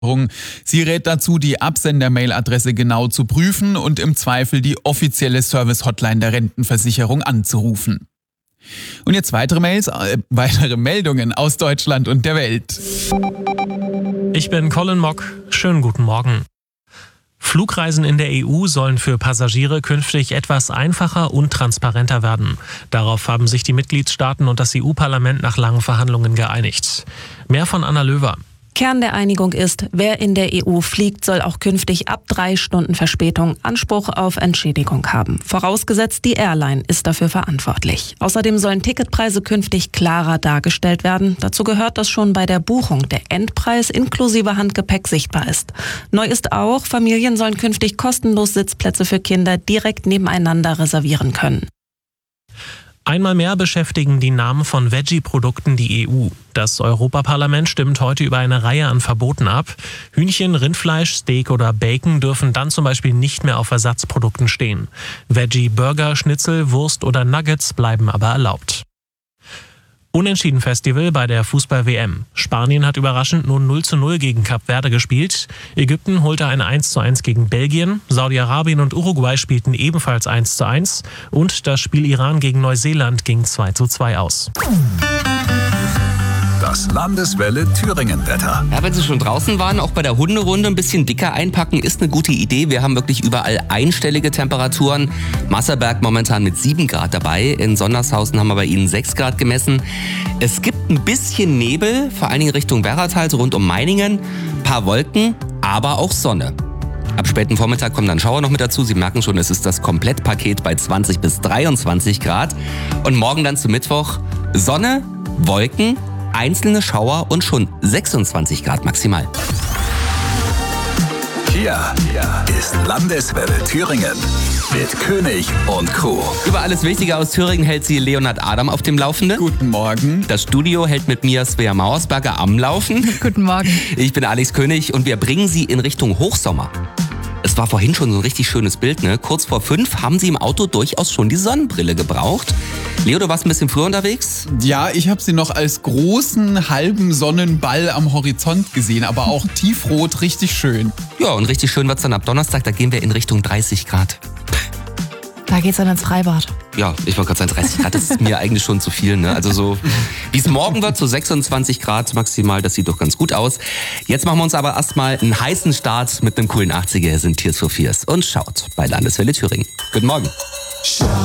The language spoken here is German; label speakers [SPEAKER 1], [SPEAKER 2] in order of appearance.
[SPEAKER 1] Sie rät dazu, die Absender-Mail-Adresse genau zu prüfen und im Zweifel die offizielle Service-Hotline der Rentenversicherung anzurufen. Und jetzt weitere Meldungen aus Deutschland und der Welt.
[SPEAKER 2] Ich bin Colin Mock. Schönen guten Morgen. Flugreisen in der EU sollen für Passagiere künftig etwas einfacher und transparenter werden. Darauf haben sich die Mitgliedstaaten und das EU-Parlament nach langen Verhandlungen geeinigt. Mehr von Anna Löwer.
[SPEAKER 3] Kern der Einigung ist, wer in der EU fliegt, soll auch künftig ab 3 Stunden Verspätung Anspruch auf Entschädigung haben. Vorausgesetzt, die Airline ist dafür verantwortlich. Außerdem sollen Ticketpreise künftig klarer dargestellt werden. Dazu gehört, dass schon bei der Buchung der Endpreis inklusive Handgepäck sichtbar ist. Neu ist auch, Familien sollen künftig kostenlos Sitzplätze für Kinder direkt nebeneinander reservieren können.
[SPEAKER 2] Einmal mehr beschäftigen die Namen von Veggie-Produkten die EU. Das Europaparlament stimmt heute über eine Reihe an Verboten ab. Hühnchen, Rindfleisch, Steak oder Bacon dürfen dann zum Beispiel nicht mehr auf Ersatzprodukten stehen. Veggie-Burger, Schnitzel, Wurst oder Nuggets bleiben aber erlaubt. Unentschieden-Festival bei der Fußball-WM. Spanien hat überraschend nur 0:0 gegen Kap Verde gespielt. Ägypten holte ein 1:1 gegen Belgien. Saudi-Arabien und Uruguay spielten ebenfalls 1:1. Und das Spiel Iran gegen Neuseeland ging 2:2 aus.
[SPEAKER 4] Das Landeswelle Thüringen-Wetter.
[SPEAKER 5] Ja, wenn Sie schon draußen waren, auch bei der Hunderunde ein bisschen dicker einpacken, ist eine gute Idee. Wir haben wirklich überall einstellige Temperaturen. Masserberg momentan mit 7 Grad dabei. In Sondershausen haben wir bei Ihnen 6 Grad gemessen. Es gibt ein bisschen Nebel, vor allen Dingen Richtung Werratal, so rund um Meiningen. Ein paar Wolken, aber auch Sonne. Ab späten Vormittag kommen dann Schauer noch mit dazu. Sie merken schon, es ist das Komplettpaket bei 20 bis 23 Grad. Und morgen dann zum Mittwoch Sonne, Wolken, einzelne Schauer und schon 26 Grad maximal.
[SPEAKER 4] Hier ist Landeswelle Thüringen mit König und Crew.
[SPEAKER 5] Über alles Wichtige aus Thüringen hält Sie Leonhard Adam auf dem Laufenden.
[SPEAKER 1] Guten Morgen.
[SPEAKER 5] Das Studio hält mit mir Svea Mauersberger am Laufen.
[SPEAKER 6] Guten Morgen.
[SPEAKER 5] Ich bin Alex König und wir bringen Sie in Richtung Hochsommer. Es war vorhin schon so ein richtig schönes Bild, ne? Kurz vor 5 haben Sie im Auto durchaus schon die Sonnenbrille gebraucht. Leo, du warst ein bisschen früher unterwegs?
[SPEAKER 1] Ja, ich habe sie noch als großen halben Sonnenball am Horizont gesehen, aber auch tiefrot, richtig schön.
[SPEAKER 5] Ja, und richtig schön wird's dann ab Donnerstag, da gehen wir in Richtung 30 Grad.
[SPEAKER 6] Da geht's dann ins Freibad.
[SPEAKER 5] Ja, ich wollte gerade sagen, 30 Grad, das ist mir eigentlich schon zu viel, ne? Also so, wie es morgen wird, so 26 Grad maximal, das sieht doch ganz gut aus. Jetzt machen wir uns aber erstmal einen heißen Start mit einem coolen 80er. Hier sind Tears for Fears und schaut bei Landeswelle Thüringen. Guten Morgen.